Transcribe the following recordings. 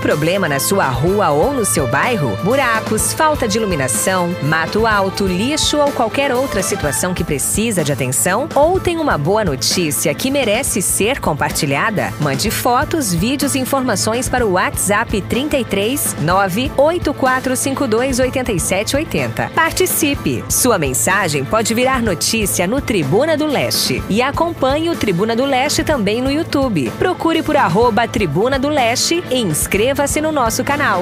problema na sua rua ou no seu bairro? Buracos, falta de iluminação, mato alto, lixo ou qualquer outra situação que precisa de atenção? Ou tem uma boa notícia que merece ser compartilhada? Mande fotos, vídeos e informações para o WhatsApp 33 98452 8780. Participe! Sua mensagem pode virar notícia no Tribuna do Leste. E acompanhe o Tribuna do Leste também no YouTube. Procure por @Tribuna do Leste e inscreva-se no nosso canal.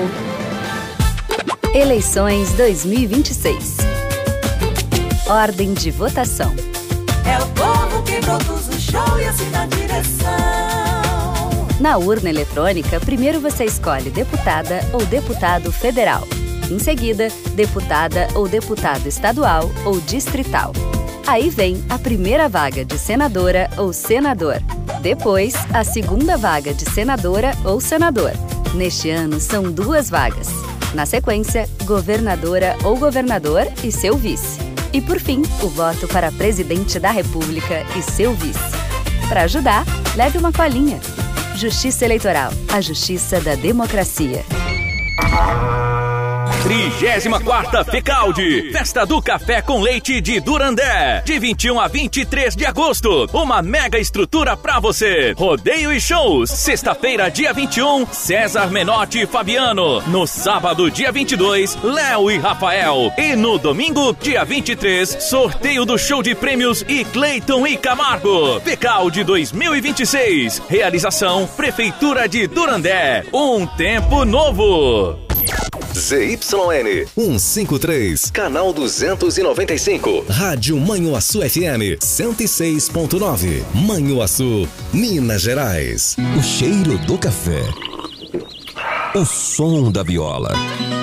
Eleições 2026. Ordem de votação. É o povo que produz o show e assina a direção. Na urna eletrônica, primeiro você escolhe deputada ou deputado federal. Em seguida, deputada ou deputado estadual ou distrital. Aí vem a primeira vaga de senadora ou senador. Depois, a segunda vaga de senadora ou senador. Neste ano, são 2 vagas. Na sequência, governadora ou governador e seu vice. E, por fim, o voto para presidente da República e seu vice. Para ajudar, leve uma colinha. Justiça Eleitoral, a justiça da democracia. 34ª FECALDE, Festa do Café com Leite de Durandé, de 21 a 23 de agosto, uma mega estrutura pra você, rodeio e shows, sexta-feira dia 21, César Menotti e Fabiano, no sábado dia 22, Léo e Rafael, e no domingo dia 23, sorteio do show de prêmios e Cleiton e Camargo. FECALDE 2026, realização Prefeitura de Durandé, um tempo novo. ZYN 153, canal 295, Rádio Manhuaçu FM 106.9, Manhuaçu, Minas Gerais. O cheiro do café, o som da viola,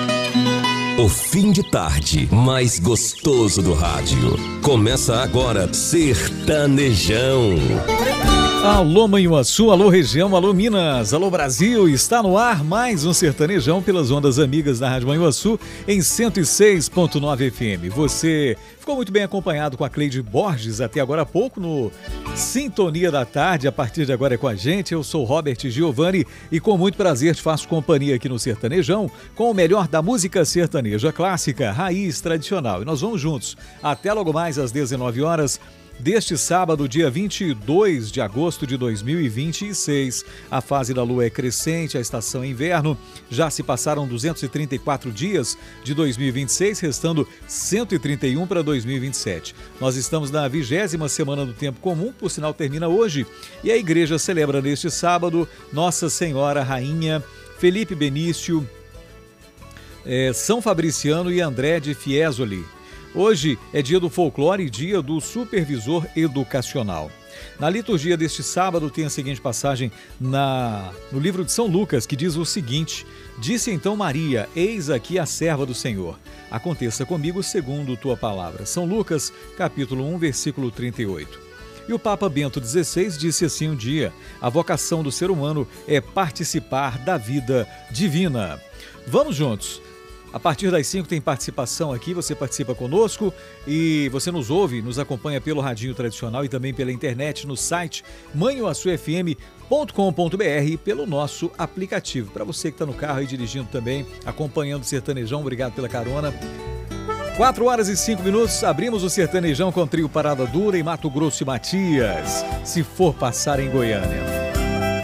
o fim de tarde mais gostoso do rádio. Começa agora Sertanejão. Alô Manhuaçu, alô região, alô Minas, alô Brasil, está no ar mais um Sertanejão pelas ondas amigas da Rádio Manhuaçu em 106.9 FM. Você ficou muito bem acompanhado com a Cleide Borges até agora há pouco no Sintonia da Tarde. A partir de agora é com a gente, eu sou Robert Giovanni e com muito prazer te faço companhia aqui no Sertanejão com o melhor da música sertaneja clássica, raiz, tradicional. E nós vamos juntos até logo mais às 19 horas. Deste sábado, dia 22 de agosto de 2026, a fase da lua é crescente, a estação é inverno, já se passaram 234 dias de 2026, restando 131 para 2027. Nós estamos na 20ª semana do tempo comum, por sinal termina hoje, e a igreja celebra neste sábado Nossa Senhora Rainha, Felipe Benício, São Fabriciano e André de Fiesoli. Hoje é dia do folclore e dia do supervisor educacional. Na liturgia deste sábado tem a seguinte passagem no livro de São Lucas, que diz o seguinte: Disse então Maria, eis aqui a serva do Senhor. Aconteça comigo segundo tua palavra. São Lucas, capítulo 1, versículo 38. E o Papa Bento XVI disse assim um dia: a vocação do ser humano é participar da vida divina. Vamos juntos! A partir das 5 tem participação aqui, você participa conosco e você nos ouve, nos acompanha pelo radinho tradicional e também pela internet no site manhuaçufm.com.br e pelo nosso aplicativo. Para você que está no carro aí dirigindo também, acompanhando o Sertanejão, obrigado pela carona. 4 horas e 5 minutos, abrimos o Sertanejão com o trio Parada Dura em Mato Grosso e Matias, Se For Passar em Goiânia.